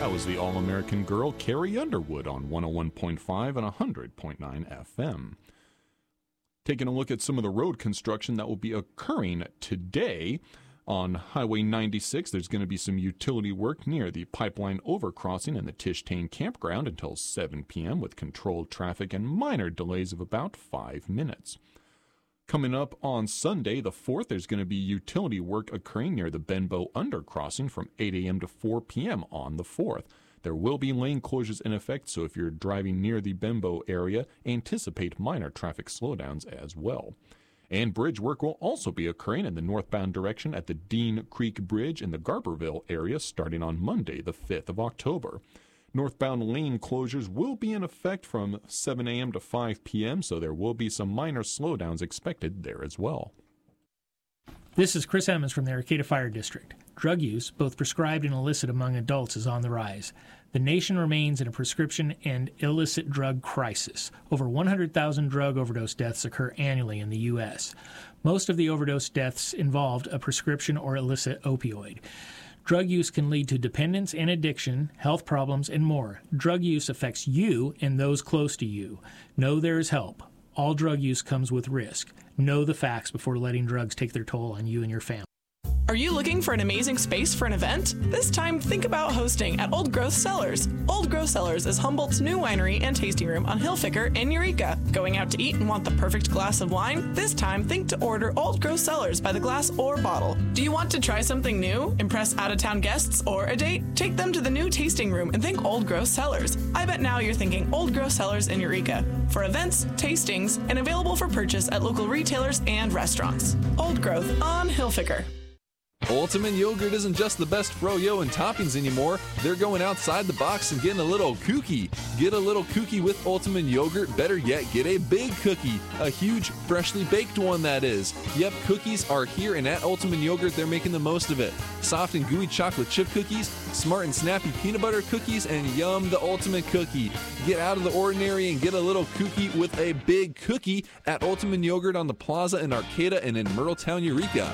That was the All-American Girl, Carrie Underwood, on 101.5 and 100.9 FM. Taking a look at some of the road construction that will be occurring today. On Highway 96, there's going to be some utility work near the pipeline overcrossing and the Tish-Tane campground until 7 p.m. with controlled traffic and minor delays of about 5 minutes. Coming up on Sunday, the 4th, there's going to be utility work occurring near the Benbow undercrossing from 8 a.m. to 4 p.m. on the 4th. There will be lane closures in effect, so if you're driving near the Benbow area, anticipate minor traffic slowdowns as well. And bridge work will also be occurring in the northbound direction at the Dean Creek Bridge in the Garberville area starting on Monday, the 5th of October. Northbound lane closures will be in effect from 7 a.m. to 5 p.m., so there will be some minor slowdowns expected there as well. This is Chris Emmons from the Arcata Fire District. Drug use, both prescribed and illicit among adults, is on the rise. The nation remains in a prescription and illicit drug crisis. Over 100,000 drug overdose deaths occur annually in the U.S. Most of the overdose deaths involved a prescription or illicit opioid. Drug use can lead to dependence and addiction, health problems, and more. Drug use affects you and those close to you. Know there is help. All drug use comes with risk. Know the facts before letting drugs take their toll on you and your family. Are you looking for an amazing space for an event? This time, think about hosting at Old Growth Cellars. Old Growth Cellars is Humboldt's new winery and tasting room on Hillficker in Eureka. Going out to eat and want the perfect glass of wine? This time, think to order Old Growth Cellars by the glass or bottle. Do you want to try something new? Impress out-of-town guests or a date? Take them to the new tasting room and think Old Growth Cellars. I bet now you're thinking Old Growth Cellars in Eureka. For events, tastings, and available for purchase at local retailers and restaurants. Old Growth on Hillficker. Ultimate Yogurt isn't just the best froyo and toppings anymore. They're going outside the box and getting a little kooky. Get a little kooky with Ultimate Yogurt. Better yet, get a big cookie. A huge, freshly baked one, that is. Yep, cookies are here, and at Ultimate Yogurt, they're making the most of it. Soft and gooey chocolate chip cookies, smart and snappy peanut butter cookies, and yum, the ultimate cookie. Get out of the ordinary and get a little kooky with a big cookie at Ultimate Yogurt on the Plaza in Arcata and in Myrtletown, Eureka.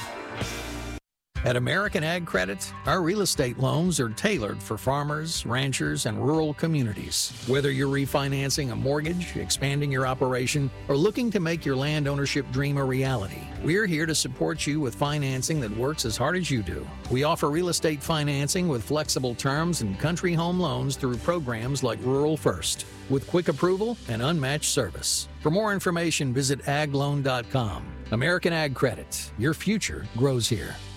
At American Ag Credit, our real estate loans are tailored for farmers, ranchers, and rural communities. Whether you're refinancing a mortgage, expanding your operation, or looking to make your land ownership dream a reality, we're here to support you with financing that works as hard as you do. We offer real estate financing with flexible terms and country home loans through programs like Rural First, with quick approval and unmatched service. For more information, visit agloan.com. American Ag Credit. Your future grows here.